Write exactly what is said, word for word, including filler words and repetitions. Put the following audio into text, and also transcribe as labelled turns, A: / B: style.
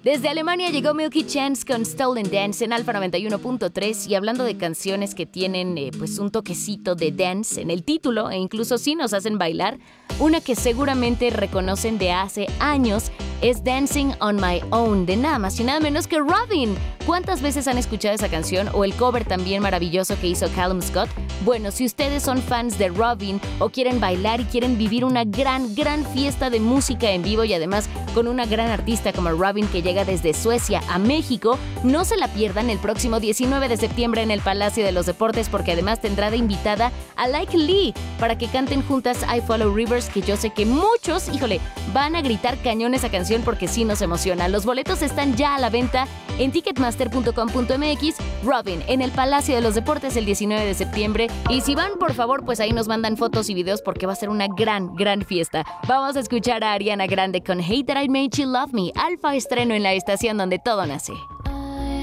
A: Desde Alemania llegó Milky Chance con Stolen Dance en Alfa noventa y uno punto tres, y hablando de canciones que tienen eh, pues un toquecito de dance en el título e incluso sí nos hacen bailar, una que seguramente reconocen de hace años es Dancing on My Own, de nada más y nada menos que Robyn. ¿Cuántas veces han escuchado esa canción o el cover también maravilloso que hizo Callum Scott? Bueno, si ustedes son fans de Robyn o quieren bailar y quieren vivir una gran, gran fiesta de música en vivo y además con una gran artista como Robyn que llega desde Suecia a México, no se la pierdan el próximo diecinueve de septiembre en el Palacio de los Deportes, porque además tendrá de invitada a Like Lee para que canten juntas I Follow Rivers, que yo sé que muchos, híjole, van a gritar cañón esa canción porque sí nos emociona. Los boletos están ya a la venta en ticketmaster punto com punto m x. Robyn en el Palacio de los Deportes el diecinueve de septiembre, y si van, por favor, pues ahí nos mandan fotos y videos porque va a ser una gran, gran fiesta. Vamos a escuchar a Ariana Grande con Hate That I Made You Love Me. Alfa estreno en la estación donde todo nace.